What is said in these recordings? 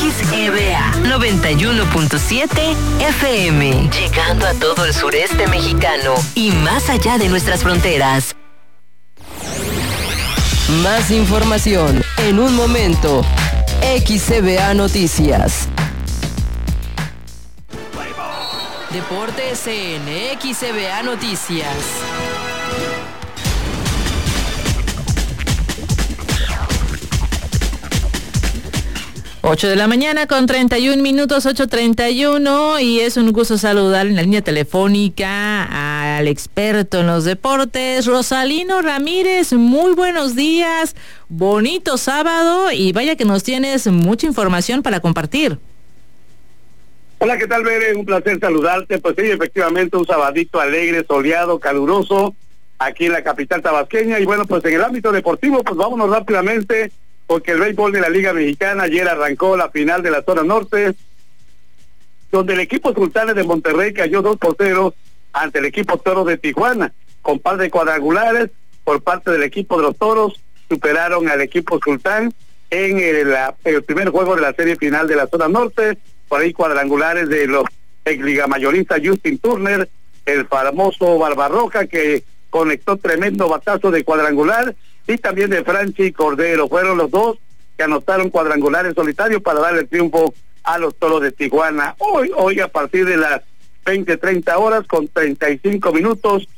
XEVA 91.7 FM, llegando a todo el sureste mexicano y más allá de nuestras fronteras. Más información en un momento. XEVA Noticias. Deportes en XEVA Noticias. 8 de la mañana con 31 minutos, 8:31, y es un gusto saludar en la línea telefónica al experto en los deportes, Rosalino Ramírez. Muy buenos días, bonito sábado, y vaya que nos tienes mucha información para compartir. Hola, ¿qué tal, Bere? Un placer saludarte. Pues sí, efectivamente, un sabadito alegre, soleado, caluroso, aquí en la capital tabasqueña. Y bueno, pues en el ámbito deportivo, pues vámonos rápidamente, porque el béisbol de la Liga Mexicana ayer arrancó la final de la zona norte, donde el equipo Sultanes de Monterrey cayó 2-0 ante el equipo Toros de Tijuana, con par de cuadrangulares por parte del equipo de los Toros. Superaron al equipo Sultán en el primer juego de la serie final de la zona norte, por ahí cuadrangulares de los ex liga mayoristas Justin Turner, el famoso Barbarroja, que conectó tremendo batazo de cuadrangular, y también de Franchi Cordero. Fueron los dos que anotaron cuadrangulares solitarios para darle el triunfo a los Toros de Tijuana. Hoy a partir de las 20:30 horas, con 35 minutos,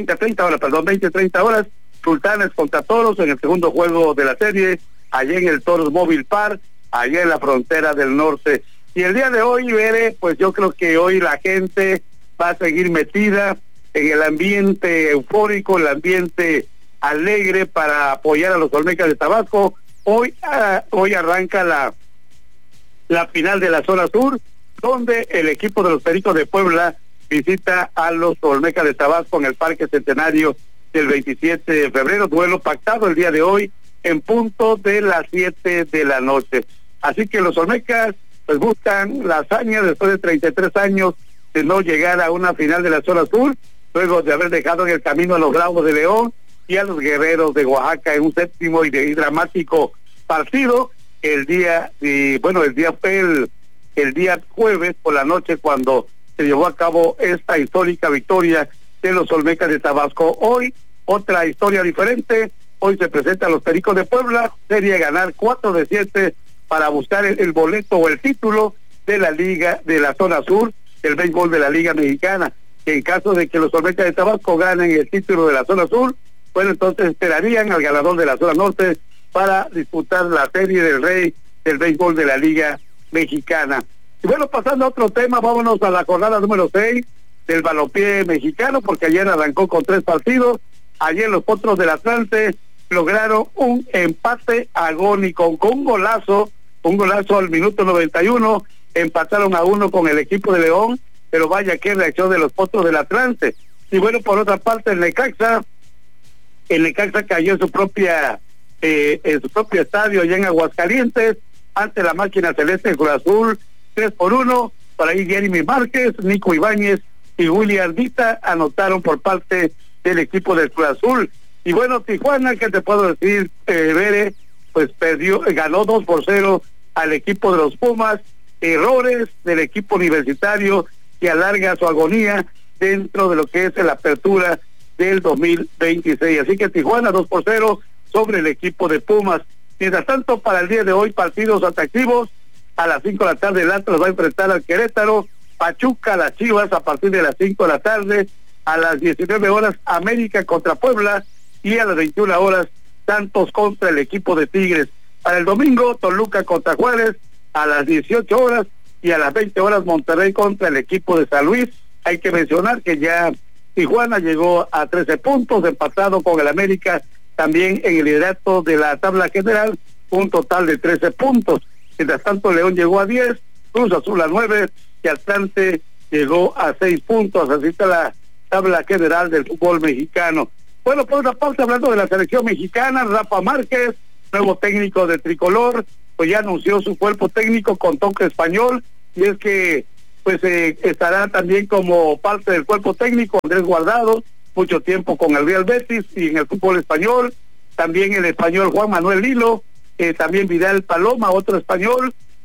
20:30 horas, Sultanes contra Toros en el segundo juego de la serie, allá en el Toros Mobile Park, allá en la frontera del norte. Y el día de hoy, Bere, pues yo creo que hoy la gente va a seguir metida en el ambiente eufórico, el ambiente alegre para apoyar a los Olmecas de Tabasco. Hoy arranca la final de la zona sur, donde el equipo de los Pericos de Puebla visita a los Olmecas de Tabasco en el Parque Centenario del 27 de febrero, duelo pactado el día de hoy en punto de las 7 de la noche. Así que los Olmecas pues buscan la hazaña después de 33 años de no llegar a una final de la zona sur, luego de haber dejado en el camino a los Bravos de León y a los Guerreros de Oaxaca en un séptimo y dramático partido. El día fue el día jueves por la noche, cuando se llevó a cabo esta histórica victoria de los Olmecas de Tabasco. Hoy, otra historia diferente. Hoy se presentan los Pericos de Puebla, serie ganar 4 de 7 para buscar el boleto o el título de la Liga de la Zona Sur del béisbol de la Liga Mexicana. En caso de que los Olmecas de Tabasco ganen el título de la Zona Sur, bueno, entonces esperarían al ganador de la Zona Norte para disputar la Serie del Rey del béisbol de la Liga Mexicana. Y bueno, pasando a otro tema, vámonos a la jornada número 6 del balompié mexicano, porque ayer arrancó con 3 partidos. Ayer los Potros del Atlante lograron un empate agónico con un golazo al minuto 91, empataron a 1 con el equipo de León, pero vaya qué reacción de los Potros del Atlante. Y bueno, por otra parte, el Necaxa cayó en su propio estadio allá en Aguascalientes ante la máquina celeste de Cruz Azul, 3-1. Por ahí Jeremy Márquez, Nico Ibáñez y William Dita anotaron por parte del equipo del Cruz Azul. Y bueno, Tijuana, ¿qué te puedo decir, Bere? Pues ganó 2-0 al equipo de los Pumas. Errores del equipo universitario que alarga su agonía dentro de lo que es la apertura del 2026. Así que Tijuana 2-0 sobre el equipo de Pumas. Mientras tanto, para el día de hoy, partidos atractivos. A las 5 de la tarde el Atlas va a enfrentar al Querétaro, Pachuca a las Chivas a partir de las 5 de la tarde, a las 19 horas América contra Puebla, y a las 21 horas Santos contra el equipo de Tigres. Para el domingo, Toluca contra Juárez a las 18 horas, y a las 20 horas Monterrey contra el equipo de San Luis. Hay que mencionar que ya Tijuana llegó a 13 puntos, empatado con el América también en el liderato de la tabla general, un total de 13 puntos. Mientras tanto, León llegó a 10, Cruz Azul a 9, y Atlante llegó a 6 puntos. Así está la tabla general del fútbol mexicano. Bueno, por otra parte, hablando de la selección mexicana, Rafa Márquez, nuevo técnico de Tricolor, pues ya anunció su cuerpo técnico con toque español, y es que pues estará también como parte del cuerpo técnico Andrés Guardado, mucho tiempo con el Real Betis y en el fútbol español, también el español Juan Manuel Lilo, también Vidal Paloma, otro español,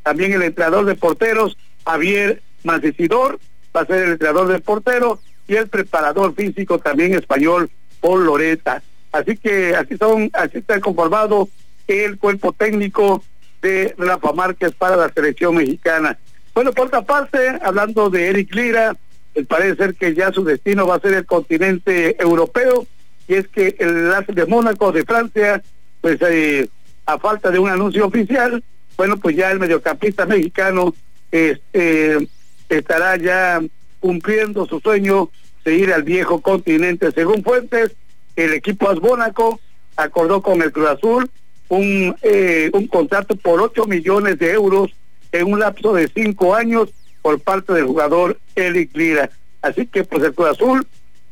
También el entrenador de porteros, Javier Mancisidor, va a ser el entrenador de portero, y el preparador físico también español, Paul Loreta. Así que así está conformado el cuerpo técnico de Rafa Márquez para la selección mexicana. Bueno, por otra parte, hablando de Eric Lira, parece ser que ya su destino va a ser el continente europeo, y es que el AS de Mónaco de Francia, pues a falta de un anuncio oficial, bueno, pues ya el mediocampista mexicano estará ya cumpliendo su sueño de ir al viejo continente. Según fuentes, el equipo AS Mónaco acordó con el Cruz Azul un contrato por 8 millones de euros en un lapso de 5 años por parte del jugador Eric Lira. Así que pues el Cruz Azul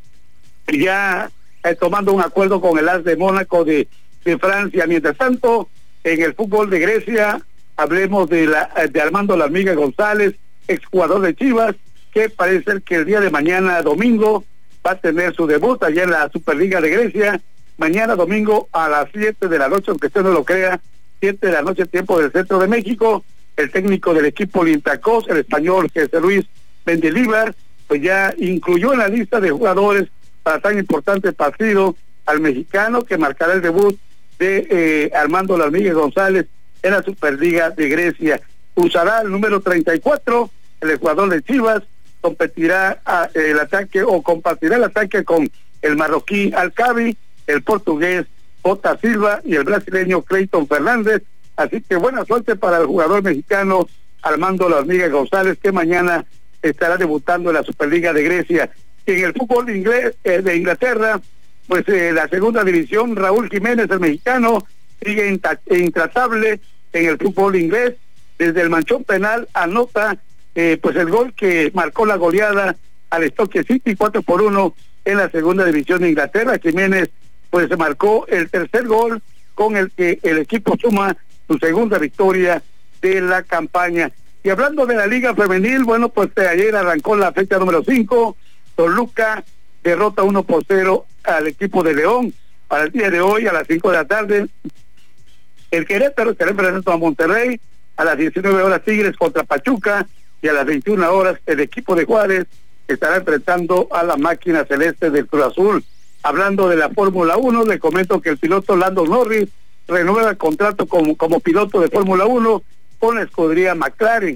ya tomando un acuerdo con el AS de Mónaco de Francia. Mientras tanto, en el fútbol de Grecia, hablemos de Armando La Hormiga González, exjugador de Chivas, que parece ser que el día de mañana domingo va a tener su debut allá en la Superliga de Grecia. Mañana domingo a las 7 de la noche, aunque usted no lo crea, 7 de la noche, tiempo del centro de México. El técnico del equipo Olympiacos, el español José Luis Mendilibar, pues ya incluyó en la lista de jugadores para tan importante partido al mexicano, que marcará el debut de Armando La Hormiga González en la Superliga de Grecia. Usará el número 34, el jugador de Chivas, compartirá el ataque con el marroquí Alcabi, el portugués Jota Silva y el brasileño Cleiton Fernández. Así que buena suerte para el jugador mexicano Armando La Hormiga González, que mañana estará debutando en la Superliga de Grecia. En el fútbol inglés de Inglaterra, pues la segunda división, Raúl Jiménez, el mexicano, sigue intratable en el fútbol inglés. Desde el manchón penal anota pues el gol que marcó la goleada al Stoke City 4-1 en la segunda división de Inglaterra. Jiménez pues se marcó el tercer gol con el que el equipo suma su segunda victoria de la campaña. Y hablando de la Liga Femenil, bueno, pues ayer arrancó la fecha número 5, Toluca derrota 1-0 al equipo de León. Para el día de hoy, a las 5 de la tarde, el Querétaro estará enfrentando a Monterrey. A las 19 horas Tigres contra Pachuca, y a las 21 horas el equipo de Juárez estará enfrentando a la máquina celeste del Cruz Azul. Hablando de la Fórmula 1, le comento que el piloto Lando Norris renueva el contrato como piloto de Fórmula 1 con la escudería McLaren.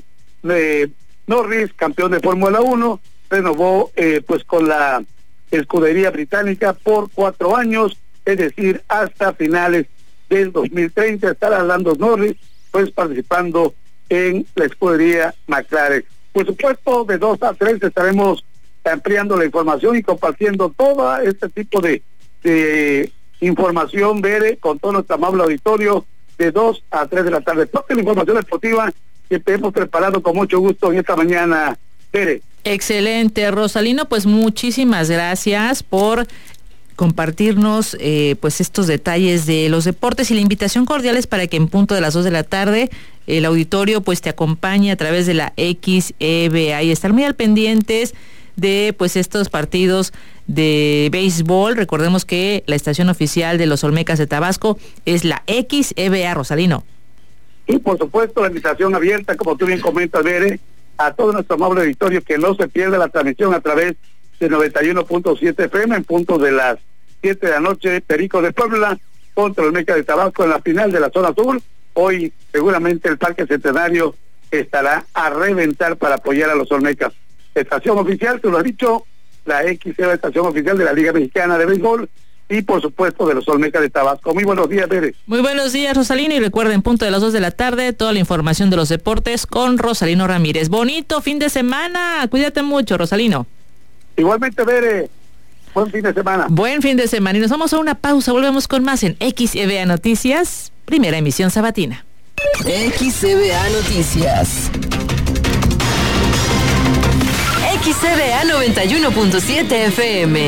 Norris, campeón de Fórmula 1, renovó pues con la escudería británica por 4 años, es decir, hasta finales del 2030 estará Lando Norris pues participando en la escudería McLaren. Por supuesto, de 2 a 3 estaremos ampliando la información y compartiendo todo este tipo de información, Bere, con todo nuestro amable auditorio, de 2 a 3 de la tarde. Toda la información deportiva que te hemos preparado con mucho gusto en esta mañana, Bere. Excelente, Rosalino, pues muchísimas gracias por compartirnos pues estos detalles de los deportes, y la invitación cordial es para que en punto de las 2 de la tarde el auditorio pues te acompañe a través de la XEBA y estar muy al pendientes de pues estos partidos de béisbol. Recordemos que la estación oficial de los Olmecas de Tabasco es la XEBA, Rosalino. Y por supuesto la invitación abierta, como tú bien comentas, Bere, a todo nuestro amable auditorio, que no se pierda la transmisión a través de 91.7 FM en punto de las 7 de la noche, Perico de Puebla contra el Olmeca de Tabasco en la final de la zona sur. Hoy seguramente el Parque Centenario estará a reventar para apoyar a los Olmecas. Estación oficial, tú lo has dicho, la XEBA, estación oficial de la Liga Mexicana de Béisbol, y por supuesto de los Olmecas de Tabasco. Muy buenos días, Bere. Muy buenos días, Rosalino, y recuerden, punto de las 2 de la tarde, toda la información de los deportes con Rosalino Ramírez. Bonito fin de semana, cuídate mucho, Rosalino. Igualmente, Bere, buen fin de semana. Buen fin de semana, y nos vamos a una pausa, volvemos con más en XEBA Noticias, primera emisión sabatina. XEBA Noticias. XEBA 91.7 FM.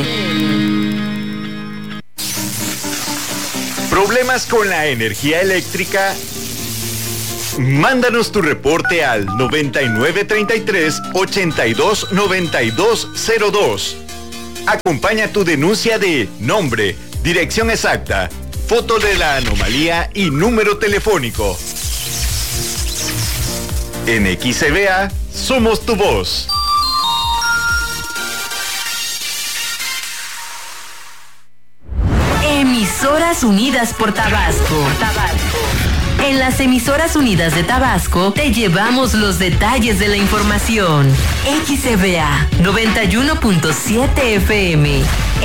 ¿Problemas con la energía eléctrica? Mándanos tu reporte al 9933-829202. Acompaña tu denuncia de nombre, dirección exacta, foto de la anomalía y número telefónico. En XCBA, somos tu voz. Emisoras Unidas por Tabasco. En las Emisoras Unidas de Tabasco te llevamos los detalles de la información. XCBA 91.7 FM,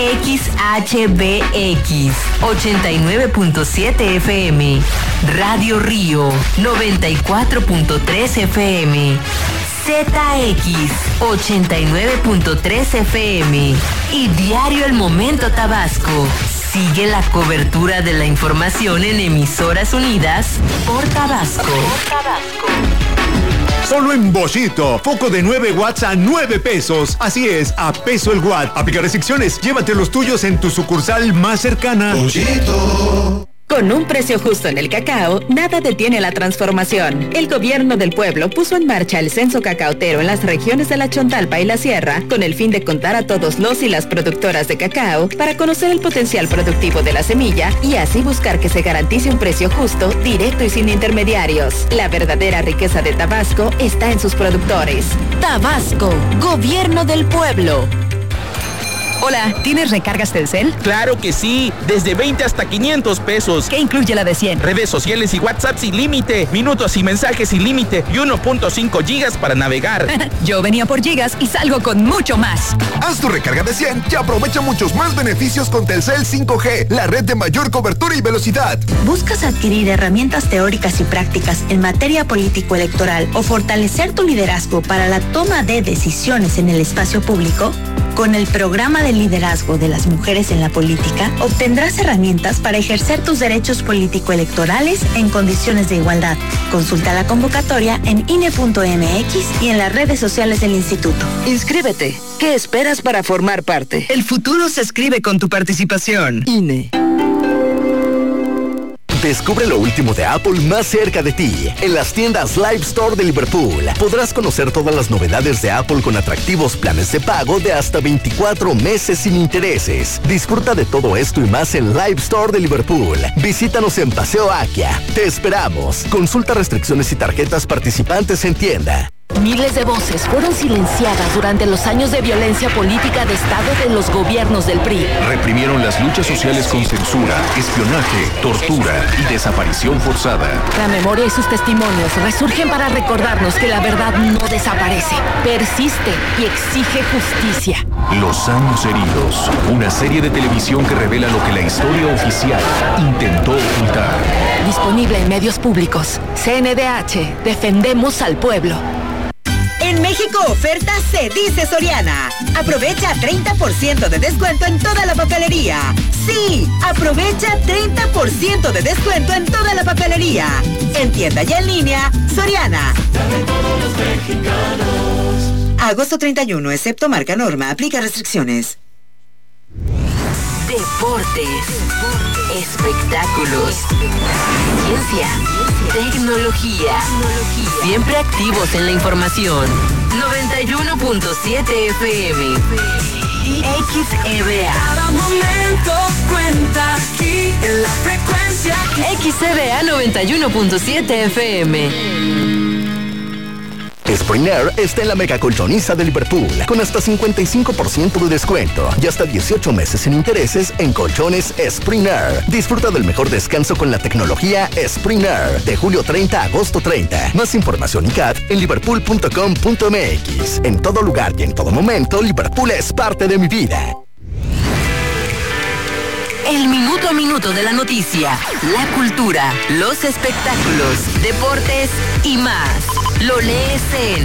XHBX 89.7 FM, Radio Río 94.3 FM, ZX 89.3 FM y Diario El Momento Tabasco. Sigue la cobertura de la información en Emisoras Unidas por Tabasco. Solo en Boschito, foco de 9 watts a 9 pesos. Así es, a peso el watt. Aplica restricciones, llévate los tuyos en tu sucursal más cercana. Boschito. Con un precio justo en el cacao, nada detiene la transformación. El gobierno del pueblo puso en marcha el censo cacaotero en las regiones de la Chontalpa y la Sierra, con el fin de contar a todos los y las productoras de cacao para conocer el potencial productivo de la semilla y así buscar que se garantice un precio justo, directo y sin intermediarios. La verdadera riqueza de Tabasco está en sus productores. Tabasco, gobierno del pueblo. Hola, ¿tienes recargas Telcel? ¡Claro que sí! Desde 20 hasta 500 pesos. ¿Qué incluye la de 100? Redes sociales y WhatsApp sin límite, minutos y mensajes sin límite y 1.5 gigas para navegar. Yo venía por gigas y salgo con mucho más. Haz tu recarga de 100 y aprovecha muchos más beneficios con Telcel 5G, la red de mayor cobertura y velocidad. ¿Buscas adquirir herramientas teóricas y prácticas en materia político-electoral o fortalecer tu liderazgo para la toma de decisiones en el espacio público? Con el programa de liderazgo de las mujeres en la política, obtendrás herramientas para ejercer tus derechos político-electorales en condiciones de igualdad. Consulta la convocatoria en INE.mx y en las redes sociales del instituto. Inscríbete. ¿Qué esperas para formar parte? El futuro se escribe con tu participación. INE. Descubre lo último de Apple más cerca de ti. En las tiendas Live Store de Liverpool podrás conocer todas las novedades de Apple con atractivos planes de pago de hasta 24 meses sin intereses. Disfruta de todo esto y más en Live Store de Liverpool. Visítanos en Paseo Akia. Te esperamos. Consulta restricciones y tarjetas participantes en tienda. Miles de voces fueron silenciadas durante los años de violencia política de Estado de los gobiernos del PRI. Reprimieron las luchas sociales con censura, espionaje, tortura y desaparición forzada. La memoria y sus testimonios resurgen para recordarnos que la verdad no desaparece, persiste y exige justicia. Los años heridos, una serie de televisión que revela lo que la historia oficial intentó ocultar. Disponible en medios públicos. CNDH, defendemos al pueblo. En México oferta se dice Soriana. Aprovecha 30% de descuento en toda la papelería. Sí, aprovecha 30% de descuento en toda la papelería. En tienda y en línea, Soriana. Agosto 31, excepto marca norma, aplica restricciones. Deportes, espectáculos, ciencia, tecnología, siempre activos en la información. 91.7 FM, XEBA. Cada momento cuenta aquí en la frecuencia. XEBA 91.7 FM. Spring Air está en la mega colchoniza de Liverpool con hasta 55% de descuento y hasta 18 meses sin intereses en colchones Spring Air. Disfruta del mejor descanso con la tecnología Spring Air de julio 30 a agosto 30. Más información y CAT en liverpool.com.mx. En todo lugar y en todo momento, Liverpool es parte de mi vida. El minuto a minuto de la noticia, la cultura, los espectáculos, deportes y más. Lo lees en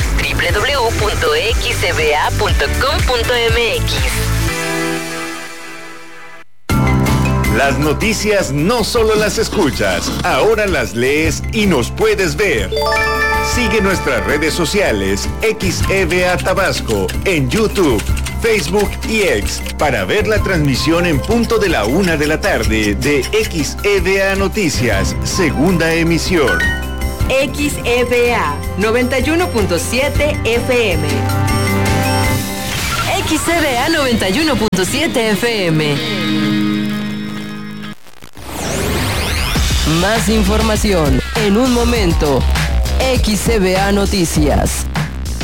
www.xba.com.mx. Las noticias no solo las escuchas, ahora las lees y nos puedes ver. Sigue nuestras redes sociales XEBA Tabasco en YouTube, Facebook y X para ver la transmisión en punto de la 1 de la tarde de XEBA Noticias, segunda emisión. XEBA 91.7 FM. XEBA 91.7 FM. Más información en un momento. XCBA Noticias.